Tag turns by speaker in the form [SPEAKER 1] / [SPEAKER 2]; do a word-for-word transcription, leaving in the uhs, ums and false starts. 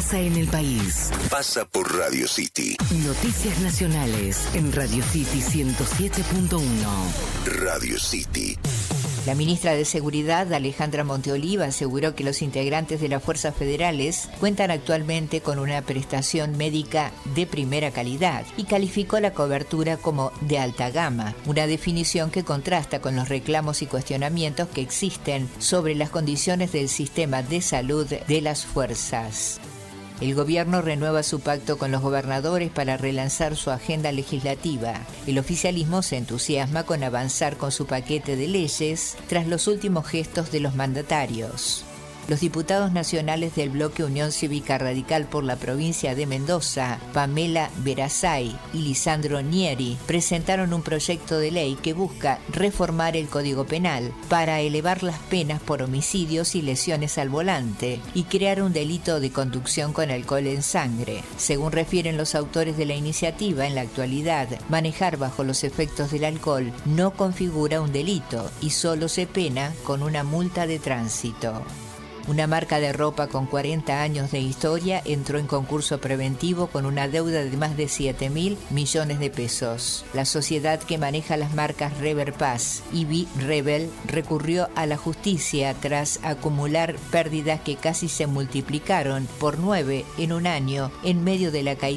[SPEAKER 1] pasa en el país.
[SPEAKER 2] Pasa por Radio City.
[SPEAKER 1] Noticias nacionales en Radio City ciento siete punto uno.
[SPEAKER 2] Radio City.
[SPEAKER 3] La ministra de Seguridad, Alejandra Monteoliva, aseguró que los integrantes de las fuerzas federales cuentan actualmente con una prestación médica de primera calidad y calificó la cobertura como de alta gama, una definición que contrasta con los reclamos y cuestionamientos que existen sobre las condiciones del sistema de salud de las fuerzas. El gobierno renueva su pacto con los gobernadores para relanzar su agenda legislativa. El oficialismo se entusiasma con avanzar con su paquete de leyes tras los últimos gestos de los mandatarios. Los diputados nacionales del bloque Unión Cívica Radical por la provincia de Mendoza, Pamela Verazay y Lisandro Nieri, presentaron un proyecto de ley que busca reformar el Código Penal para elevar las penas por homicidios y lesiones al volante y crear un delito de conducción con alcohol en sangre. Según refieren los autores de la iniciativa, en la actualidad, manejar bajo los efectos del alcohol no configura un delito y solo se pena con una multa de tránsito. Una marca de ropa con cuarenta años de historia entró en concurso preventivo con una deuda de más de siete mil millones de pesos. La sociedad que maneja las marcas Rever Pass y B-Rebel recurrió a la justicia tras acumular pérdidas que casi se multiplicaron por nueve en un año en medio de la caída